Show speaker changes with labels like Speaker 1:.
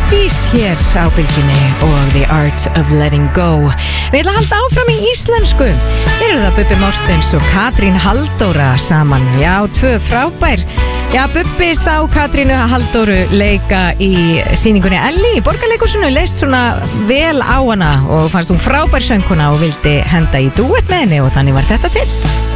Speaker 1: 60s hér á bylgjunni og The Art of Letting Go. Við ætlum að halda áfram í íslensku. Hér eru það Bubbi Mortens og Katrín Halldóra saman. Já, tvö frábær. Já, Bubbi sá Katrínu Halldóru leika í sýningunni Elli í Borgarleikhúsinu, leist svona vel á hana og fannst hún frábær söngkona og vildi henda í dúett með henni og þannig var þetta til.